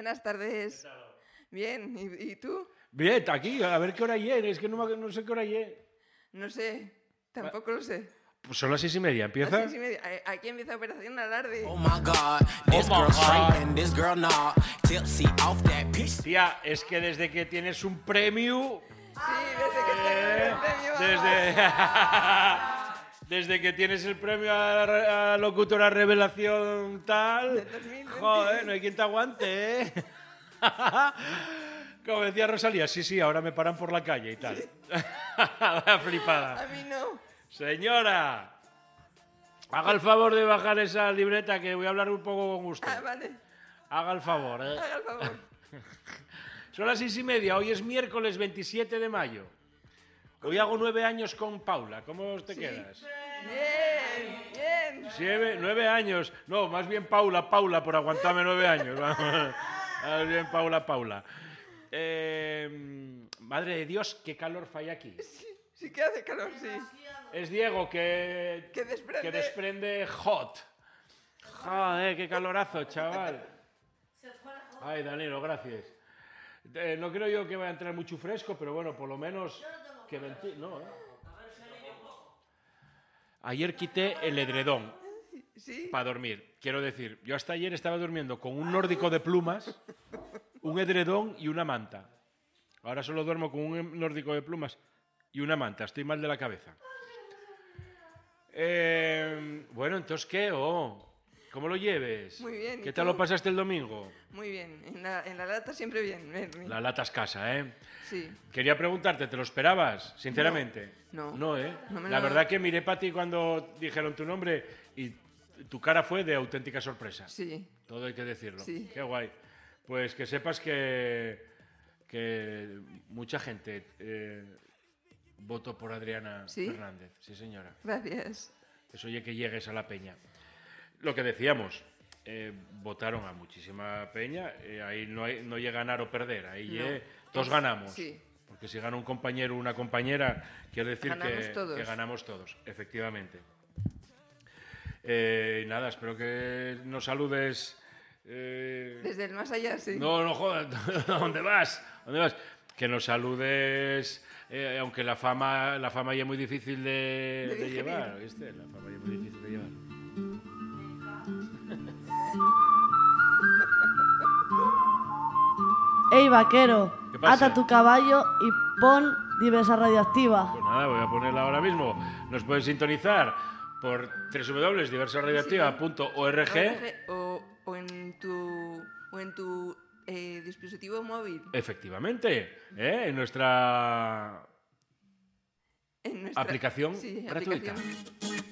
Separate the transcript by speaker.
Speaker 1: Buenas tardes. Bien, ¿y tú?
Speaker 2: Bien, aquí, a ver qué hora es que no sé qué hora es.
Speaker 1: No sé, tampoco lo sé.
Speaker 2: Pues son las 6:30, ¿empieza?
Speaker 1: Las 6:30. Aquí empieza Operación Alarde.
Speaker 3: Oh my God, this girl straight and this girl not. Tipsy off that piece.
Speaker 2: Tía, es que desde que tienes un premio...
Speaker 1: Sí, desde que tengo el premio.
Speaker 2: Desde que tienes el premio a locutora revelación tal...
Speaker 1: Del 2020.
Speaker 2: Joder, no hay quien te aguante, ¿eh? Como decía Rosalía, sí, ahora me paran por la calle y tal. La flipada.
Speaker 1: A mí no.
Speaker 2: Señora, haga el favor de bajar esa libreta que voy a hablar un poco con usted.
Speaker 1: Ah, vale.
Speaker 2: Haga el favor, ¿eh?
Speaker 1: Haga el favor.
Speaker 2: Son las 6:30, hoy es miércoles 27 de mayo. Hoy hago 9 años con Paula. ¿Cómo te quedas?
Speaker 1: Bien.
Speaker 2: 9 años. No, más bien Paula, por aguantarme 9 años. Más bien Paula. Madre de Dios, qué calor falla aquí.
Speaker 1: Sí que hace calor, sí.
Speaker 2: Es Diego que desprende hot. Joder, qué calorazo, chaval. Ay, Danilo, gracias. No creo yo que vaya a entrar mucho fresco, pero bueno, por lo menos que no, ¿eh? Ayer quité el edredón
Speaker 1: Sí.
Speaker 2: para dormir. Quiero decir, yo hasta ayer estaba durmiendo con un nórdico de plumas, un edredón y una manta. Ahora solo duermo con un nórdico de plumas y una manta. Estoy mal de la cabeza. Bueno, entonces, ¿qué? ¿Cómo lo lleves?
Speaker 1: Muy bien, ¿y
Speaker 2: ¿Qué tal
Speaker 1: tú?
Speaker 2: lo pasaste el domingo?
Speaker 1: Muy bien. En la lata siempre bien. Ven.
Speaker 2: La lata escasa, ¿eh?
Speaker 1: Sí.
Speaker 2: Quería preguntarte, ¿te lo esperabas? Sinceramente.
Speaker 1: No.
Speaker 2: No, ¿eh?
Speaker 1: No me
Speaker 2: La
Speaker 1: lo-
Speaker 2: verdad que miré para ti cuando dijeron tu nombre y tu cara fue de auténtica sorpresa.
Speaker 1: Sí.
Speaker 2: Todo hay que decirlo.
Speaker 1: Sí.
Speaker 2: Qué guay. Pues que sepas que mucha gente votó por Adriana
Speaker 1: ¿Sí?
Speaker 2: Fernández. Sí, señora.
Speaker 1: Gracias.
Speaker 2: Eso oye que llegues a la peña. Lo que decíamos, votaron a muchísima peña. Ahí no hay ganar o perder. Ahí
Speaker 1: No.
Speaker 2: todos ganamos.
Speaker 1: Sí.
Speaker 2: Porque si gana un compañero o una compañera, quiere decir
Speaker 1: Ganamos todos.
Speaker 2: que ganamos todos, efectivamente. Nada, espero que nos saludes.
Speaker 1: Desde el más allá, sí.
Speaker 2: No, jodas, ¿dónde vas? Que nos saludes, aunque la fama ya es muy difícil de
Speaker 1: digerir.
Speaker 2: llevar, ¿viste? La fama ya es muy difícil de llevar.
Speaker 4: Ey, vaquero,
Speaker 2: ¿Qué pasa?
Speaker 4: ata tu caballo y pon diversa radioactiva.
Speaker 2: Pues nada, voy a ponerla ahora mismo. Nos pueden sintonizar por www.diversaradioactiva.org.
Speaker 1: O en tu dispositivo móvil.
Speaker 2: Efectivamente, en nuestra
Speaker 1: En nuestra
Speaker 2: aplicación
Speaker 1: sí,
Speaker 2: gratuita.
Speaker 1: aplicación.